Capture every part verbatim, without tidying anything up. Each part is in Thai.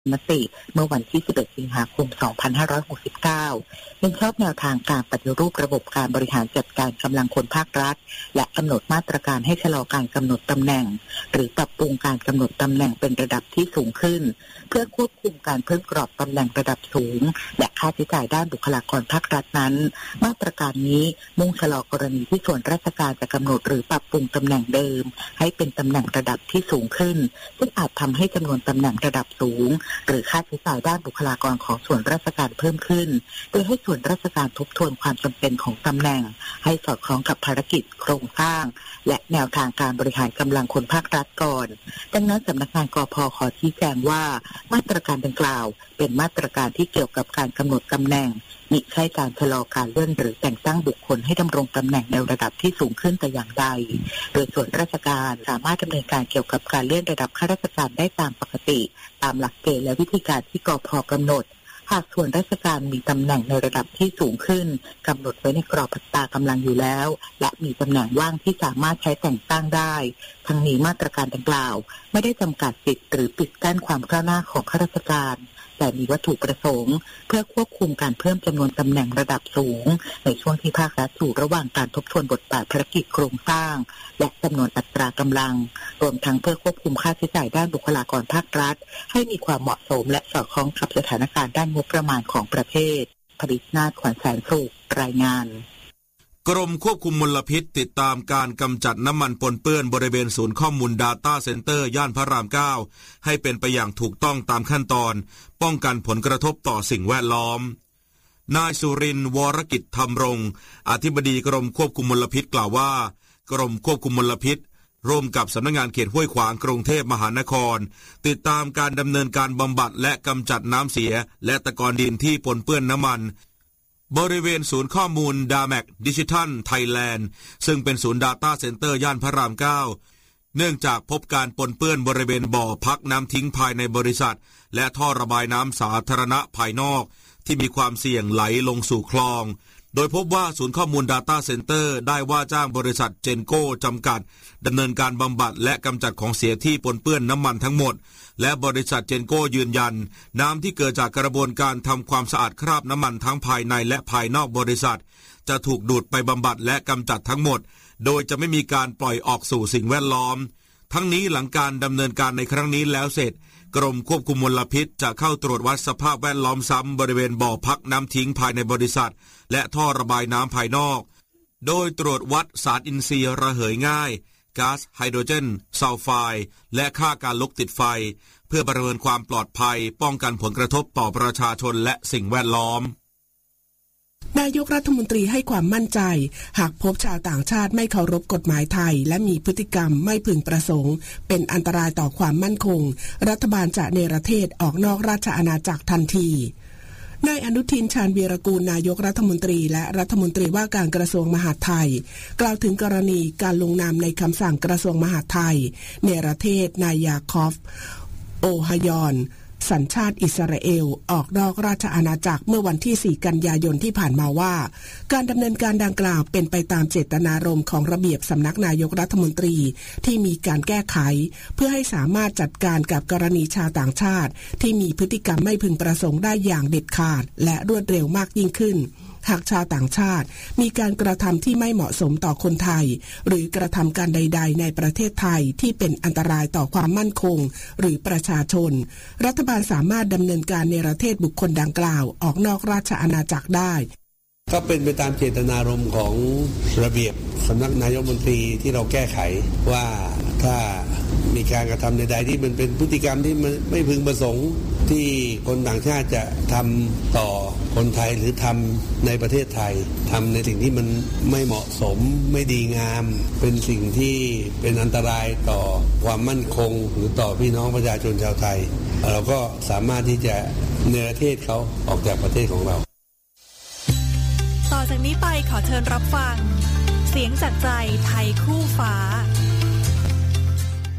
มติเมื่อวันที่สิบเอ็ดสิงหาคมสองพันห้าร้อยหกสิบเก้าเห็นชอบแนวทางการปฏิรูประบบการบริหารจัดการกำลังคนภาครัฐและกำหนดมาตรการให้ชะลอการกำหนดตำแหน่งหรือปรับปรุงการกำหนดตำแหน่งเป็นระดับที่สูงขึ้นเพื่อควบคุมการเพิ่มกรอบตำแหน่งระดับสูงและค่าใช้จ่ายด้านบุคลากรภาครัฐนั้นมาตรการนี้มุ่งชะลอกรณีที่ส่วนราชการจะกำหนดหรือปรับปรุงตำแหน่งเดิมให้เป็นตำแหน่งระดับที่สูงขึ้นซึ่งอาจทำให้จำนวนตำแหน่งระดับสูงหรือค่าใช้จ่ายด้านบุคลากรของส่วนราชการเพิ่มขึ้นโดยให้ส่วนราชการทบทวนความจำเป็นของตำแหน่งให้สอดคล้องกับภารกิจโครงสร้างและแนวทางการบริหารกำลังคนภาครัฐก่อนดังนั้นสำนักงานกพ.ขอชี้แจงว่ามาตรการดังกล่าวเป็นมาตรการที่เกี่ยวกับการกำหนดตำแหน่งมิใช่การชะลอการเลื่อนหรือแต่งตั้งบุคคลให้ดำรงตำแหน่งในระดับที่สูงขึ้นแต่อย่างใดโดยส่วนราชการสามารถดำเนินการเกี่ยวกับการเลื่อนระดับข้าราชการได้ตามปกติตามหลักเกณฑ์และวิธีการที่กพ.กำหนดหากส่วนราชการมีตำแหน่งในระดับที่สูงขึ้นกำหนดไว้ในกรอบอัตรากำลังอยู่แล้วและมีตำแหน่งว่างที่สามารถใช้แต่งตั้งได้ทั้งนี้มาตรการดังกล่าวไม่ได้จำกัดสิทธิ์หรือปิดกั้นความก้าวหน้าของข้าราชการแต่มีวัตถุประสงค์เพื่อควบคุมการเพิ่มจำนวนตำแหน่งระดับสูงในช่วงที่ภาครัฐอยู่ระหว่างการทบทวนบทบาทภารกิจโครงสร้างและจำนวนอัตรากำลังรวมทั้งเพื่อควบคุมค่าใช้จ่ายด้านบุคลากรภาครัฐให้มีความเหมาะสมและสอดคล้องกับสถานการณ์ด้านงบประมาณของประเทศผลิตนาถขวัญแสนสุขรายงานกรมควบคุมมลพิษติดตามการกำจัดน้ำมันปนเปื้อนบริเวณศูนย์ข้อมูล Data Center ย่านพระรามเก้าให้เป็นไปอย่างถูกต้องตามขั้นตอนป้องกันผลกระทบต่อสิ่งแวดล้อมนายสุรินทร์วรกิจธรรมรงค์อธิบดีกรมควบคุมมลพิษกล่าวว่ากรมควบคุมมลพิษร่วมกับสำนักงานเขตห้วยขวางกรุงเทพมหานครติดตามการดำเนินการบำบัดและกำจัดน้ำเสียและตะกอนดินที่ปนเปื้อนน้ำมันบริเวณศูนย์ข้อมูล ดาแม็ก Digital Thailand ซึ่งเป็นศูนย์ Data Center ย่านพระรามเก้าเนื่องจากพบการปนเปื้อนบริเวณบ่อพักน้ำทิ้งภายในบริษัทและท่อระบายน้ำสาธารณะภายนอกที่มีความเสี่ยงไหลลงสู่คลองโดยพบว่าศูนย์ข้อมูล Data Center ได้ว่าจ้างบริษัทเจนโก้จำกัดดำเนินการบำบัดและกำจัดของเสียที่ปนเปื้อนน้ำมันทั้งหมดและบริษัทเจนโก้ยืนยันน้ำที่เกิดจากกระบวนการทำความสะอาดคราบน้ำมันทั้งภายในและภายนอกบริษัทจะถูกดูดไปบำบัดและกำจัดทั้งหมดโดยจะไม่มีการปล่อยออกสู่สิ่งแวดล้อมทั้งนี้หลังการดำเนินการในครั้งนี้แล้วเสร็จกรมควบคุมมลพิษจะเข้าตรวจวัดสภาพแวดล้อมซ้ำบริเวณบ่อพักน้ำทิ้งภายในบริษัทและท่อระบายน้ำภายนอกโดยตรวจวัดสารอินทรีย์ระเหยง่ายก๊าซไฮโดรเจนซัลไฟด์และค่าการลุกติดไฟเพื่อประเมินความปลอดภัยป้องกันผลกระทบต่อประชาชนและสิ่งแวดล้อมนายกรัฐมนตรีให้ความมั่นใจหากพบชาวต่างชาติไม่เคารพกฎหมายไทยและมีพฤติกรรมไม่พึงประสงค์เป็นอันตรายต่อความมั่นคงรัฐบาลจะเนรเทศออกนอกราชอาณาจักรทันทีนายอนุทินชาญวีรกูลนายกรัฐมนตรีและรัฐมนตรีว่าการกระทรวงมหาดไทยกล่าวถึงกรณีการลงนามในคำสั่งกระทรวงมหาดไทยเนรเทศนายยาคอฟโอฮยอนสัญชาติอิสราเอลออกนอกราชอาณาจักรเมื่อวันที่สี่กันยายนที่ผ่านมาว่าการดำเนินการดังกล่าวเป็นไปตามเจตนารมณ์ของระเบียบสำนักนายกรัฐมนตรีที่มีการแก้ไขเพื่อให้สามารถจัดการกับกรณีชาวต่างชาติที่มีพฤติกรรมไม่พึงประสงค์ได้อย่างเด็ดขาดและรวดเร็วมากยิ่งขึ้นหากชาวต่างชาติมีการกระทำที่ไม่เหมาะสมต่อคนไทยหรือกระทำการใดๆในประเทศไทยที่เป็นอันตรายต่อความมั่นคงหรือประชาชนรัฐบาลสามารถดำเนินการเนรเทศบุคคลดังกล่าวออกนอกราชอาณาจักรได้ก็เป็นไปตามเจตนารมณ์ของระเบียบสำนักนายกรัฐมนตรีที่เราแก้ไขว่าถ้ามีการกระทำใดๆที่มันเป็นพฤติกรรมที่มันไม่พึงประสงค์ที่คนต่างชาติจะทำต่อคนไทยหรือทำในประเทศไทยทำในสิ่งที่มันไม่เหมาะสมไม่ดีงามเป็นสิ่งที่เป็นอันตรายต่อความมั่นคงหรือต่อพี่น้องประชาชนชาวไทยเราก็สามารถที่จะเนรเทศเขาออกจากประเทศของเราต่อจากนี้ไปขอเชิญรับฟังเสียงจากใจไทยคู่ฟ้า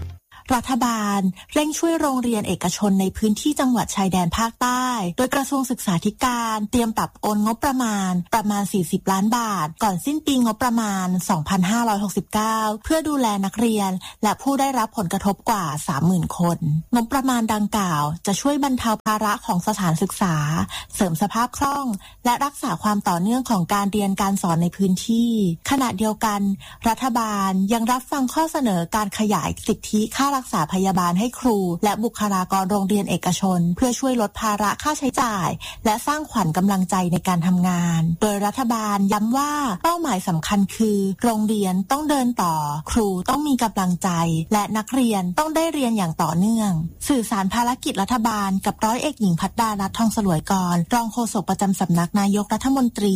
รัฐบาลเร่งช่วยโรงเรียนเอกชนในพื้นที่จังหวัดชายแดนภาคใต้โดยกระทรวงศึกษาธิการเตรียมปรับโอนงบประมาณประมาณสี่สิบล้านบาทก่อนสิ้นปีงบประมาณสองพันห้าร้อยหกสิบเก้าเพื่อดูแลนักเรียนและผู้ได้รับผลกระทบกว่า สามหมื่น คนงบประมาณดังกล่าวจะช่วยบรรเทาภาระของสถานศึกษาเสริมสภาพคล่องและรักษาความต่อเนื่องของการเรียนการสอนในพื้นที่ขณะเดียวกันรัฐบาลยังรับฟังข้อเสนอการขยายสิทธิค่ารักษาพยาบาลให้ครูและบุคลากรโรงเรียนเอกชนเพื่อช่วยลดภาระค่าใช้จ่ายและสร้างขวัญกำลังใจในการทำงานโดยรัฐบาลย้ำว่าเป้าหมายสำคัญคือโรงเรียนต้องเดินต่อครูต้องมีกำลังใจและนักเรียนต้องได้เรียนอย่างต่อเนื่องสื่อสารภารกิจรัฐบาลกับร้อยเอกหญิงภัทรดารัตน์ทองสลวยกรรองโฆษกประจำสำนักนายกรัฐมนตรี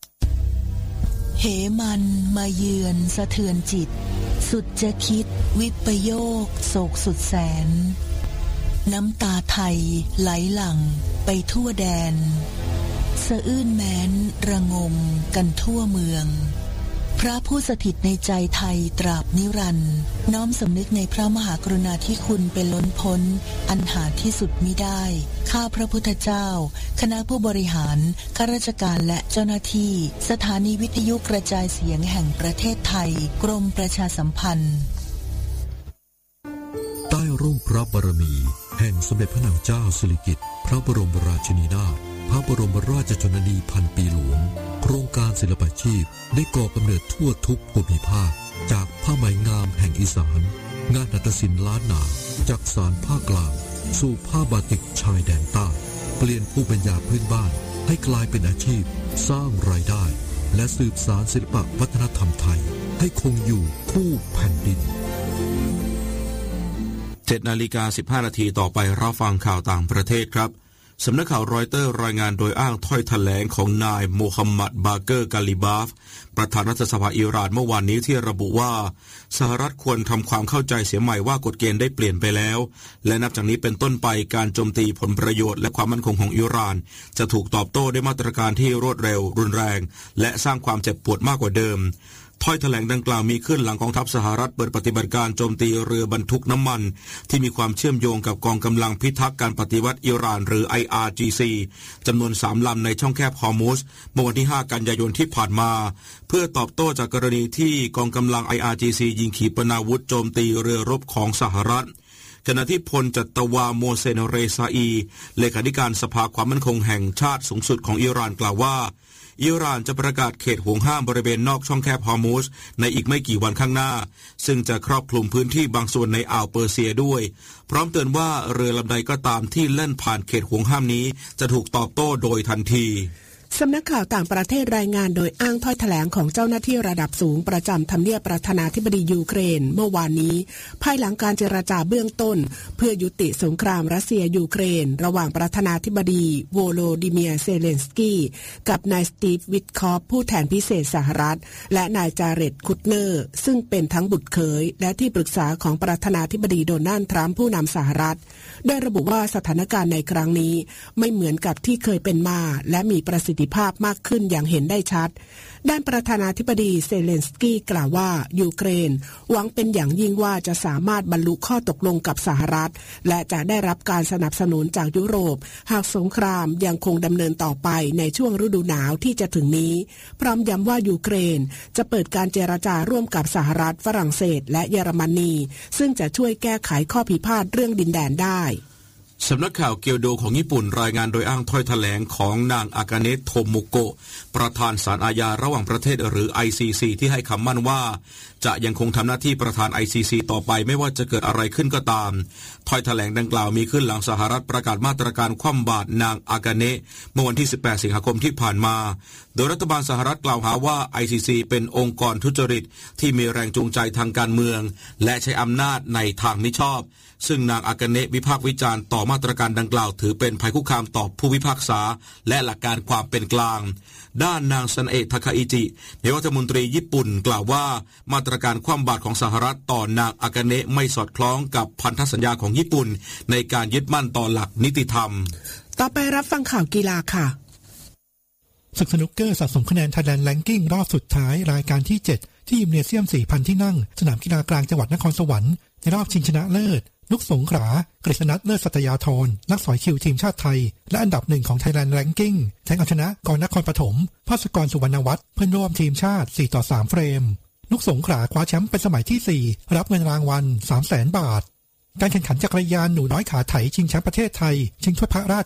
เหมันมาเยือนสะเทือนจิตสุดจะคิดวิปโยคโศกสุดแสนน้ำตาไทยไหลหลั่งไปทั่วแดนสะอื้นแม้นระงมกันทั่วเมืองพระผู้สถิตในใจไทยตราบนิรันดร์น้อมสำนึกในพระมหากรุณาธิคุณเป็นล้นพ้นอันหาที่สุดมิได้ข้าพระพุทธเจ้าคณะผู้บริหารข้าราชการและเจ้าหน้าที่สถานีวิทยุกระจายเสียงแห่งประเทศไทยกรมประชาสัมพันธ์ใต้ร่มพระบารมีแห่งสมเด็จพระนางเจ้าสิริกิติ์พระบรมราชินีนาถพระบรมราชชนนีพันปีหลวงโครงการศิลปาชีพได้ก่อกำเนิดทั่วทุกภูมิภาคจากผ้าไหมงามแห่งอีสานงานหัตถศิลป์ล้านนาจากสารภาคกลางสู่ผ้าบาติกชายแดนใต้เปลี่ยนภูมิปัญญาพื้นบ้านให้กลายเป็นอาชีพสร้างรายได้และสืบสานศิลปวัฒนธรรมไทยให้คงอยู่คู่แผ่นดินเจ็ดนาฬิกาสิบห้านาทีต่อไปรับฟังข่าวต่างประเทศครับสำนักข่าวรอยเตอร์รายงานโดยอ้างถ้อยแถลงของนายโมฮัมหมัดบาเกอร์กาลิบาฟประธานรัฐสภาอิหร่านเมื่อวานนี้ที่ระบุว่าสหรัฐควรทำความเข้าใจเสียใหม่ว่ากฎเกณฑ์ได้เปลี่ยนไปแล้วและนับจากนี้เป็นต้นไปการโจมตีผลประโยชน์และความมั่นคงของอิหร่านจะถูกตอบโต้ด้วยมาตรการที่รวดเร็วรุนแรงและสร้างความเจ็บปวดมากกว่าเดิมถ้อยแถลงดังกล่าวมีขึ้นหลังกองทัพสหรัฐเปิดปฏิบัติการโจมตีเรือบรรทุกน้ำมันที่มีความเชื่อมโยงกับกองกำลังพิทักษ์การปฏิวัติอิหร่านหรือ ไอ อาร์ จี ซี จำนวนสามลำในช่องแคบฮอร์มุซเมื่อวันที่ห้ากันยายนที่ผ่านมาเพื่อตอบโต้จากกรณีที่กองกำลัง ไอ อาร์ จี ซี ยิงขีปนาวุธโจมตีเรือรบของสหรัฐขณะที่พลจัตวาโมเซนเรซาอีเลขาธิการสภาความมั่นคงแห่งชาติสูงสุดของอิหร่านกล่าวว่าอิหร่านจะประกาศเขตห่วงห้ามบริเวณนอกช่องแคบฮอร์มุซในอีกไม่กี่วันข้างหน้าซึ่งจะครอบคลุมพื้นที่บางส่วนในอ่าวเปอร์เซียด้วยพร้อมเตือนว่าเรือลำใดก็ตามที่เล่นผ่านเขตห่วงห้ามนี้จะถูกตอบโต้โดยทันทีสำนักข่าวต่างประเทศรายงานโดยอ้างถ้อยแถลงของเจ้าหน้าที่ระดับสูงประจำทำเนียบประธานาธิบดียูเครนเมื่อวานนี้ภายหลังการเจรจาเบื้องต้นเพื่อยุติสงครามรัสเซียยูเครนระหว่างประธานาธิบดีโวโลดิเมียร์เซเลนสกี้กับนายสตีฟวิทคอฟผู้แทนพิเศษสหรัฐและนายจาเร็ดคุตเนอร์ซึ่งเป็นทั้งบุตรเขยและที่ปรึกษาของประธานาธิบดีโดนัลด์ทรัมป์ผู้นำสหรัฐได้ระบุว่าสถานการณ์ในครั้งนี้ไม่เหมือนกับที่เคยเป็นมาและมีประสิทธิภาพมากขึ้นอย่างเห็นได้ชัดด้านประธานาธิบดีเซเลนสกี้กล่าวว่ายูเครนหวังเป็นอย่างยิ่งว่าจะสามารถบรรลุข้อตกลงกับสหรัฐและจะได้รับการสนับสนุนจากยุโรปหากสงครามยังคงดำเนินต่อไปในช่วงฤดูหนาวที่จะถึงนี้พร้อมย้ำว่ายูเครนจะเปิดการเจรจาร่วมกับสหรัฐฝรั่งเศสและเยอรมนีซึ่งจะช่วยแก้ไขข้อพิพาทเรื่องดินแดนได้สำนักข่าวเกียวโดของญี่ปุ่นรายงานโดยอ้างถ้อยแถลงของนางอากาเนะโทโมโกะประธานศาลอาญาระหว่างประเทศหรือ ไอ ซี ซี ที่ให้คำมั่นว่าจะยังคงทำหน้าที่ประธาน ไอ ซี ซี ต่อไปไม่ว่าจะเกิดอะไรขึ้นก็ตามถ้อยแถลงดังกล่าวมีขึ้นหลังสหรัฐประกาศมาตรการคว่ำบาตรนางอากาเนะเมื่อวันที่สิบแปดสิงหาคมที่ผ่านมาโดยรัฐบาลสหรัฐกล่าวหาว่า ไอ ซี ซี เป็นองค์กรทุจริตที่มีแรงจูงใจทางการเมืองและใช้อำนาจในทางมิชอบซึ่งนางอากาเนะวิพากษ์วิจารณ์ต่อมาตรการดังกล่าวถือเป็นภัยคุกคามต่อผู้พิพากษาและหลักการความเป็นกลางด้านนางซันเอะทาคาอิจินายกรัฐมนตรีญี่ปุ่นกล่าวว่ามาตรการคว่ำบาตรของสหรัฐต่อนางอากาเนะไม่สอดคล้องกับพันธสัญญาของญี่ปุ่นในการยึดมั่นต่อหลักนิติธรรมต่อไปรับฟังข่าวกีฬาค่ะศึกสนุกเกอร์สะสมคะแนน Thailand Ranking รอบสุดท้ายรายการที่เจ็ดที่ยิมเนเซียม สี่พัน ที่นั่งสนามกีฬากลางจังหวัดนครสวรรค์ในรอบชิงชนะเลิศนุกสงขลากฤษณัทเลิศสัตยาธรนักสอยคิวทีมชาติไทยและอันดับหนึ่งของ Thailand Ranking แทงเอาชนะกรนครปฐมภาสกรสุวรรณวัฒน์เพื่อนร่วมทีมชาติสี่ต่อสามเฟรมนุกสงขลาคว้าแชมป์เป็นสมัยที่สี่รับเงินรางวัล สามแสน บาทการแข่งขันจักรยานหนูน้อยขาไถชิงแชมป์ประเทศไทยชิงถ้วยพระรา